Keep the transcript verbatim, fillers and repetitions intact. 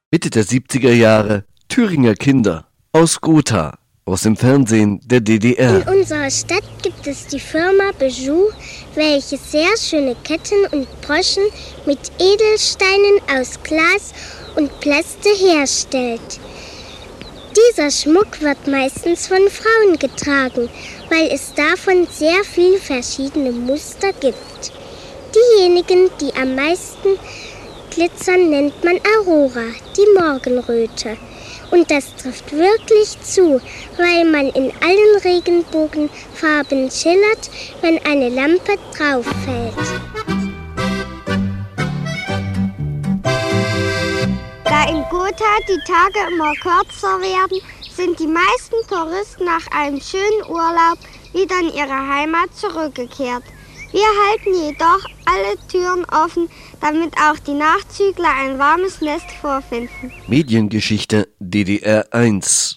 Mitte der siebziger Jahre Thüringer Kinder aus Gotha, aus dem Fernsehen der D D R. In unserer Stadt gibt es die Firma Bijou, welche sehr schöne Ketten und Broschen mit Edelsteinen aus Glas und Plaste herstellt. Dieser Schmuck wird meistens von Frauen getragen, weil es davon sehr viele verschiedene Muster gibt. Diejenigen, die am meisten glitzern, nennt man Aurora, die Morgenröte. Und das trifft wirklich zu, weil man in allen Regenbogenfarben schillert, wenn eine Lampe drauf fällt. Da in Gotha die Tage immer kürzer werden, sind die meisten Touristen nach einem schönen Urlaub wieder in ihre Heimat zurückgekehrt. Wir halten jedoch alle Türen offen, damit auch die Nachzügler ein warmes Nest vorfinden. Mediengeschichte D D R eins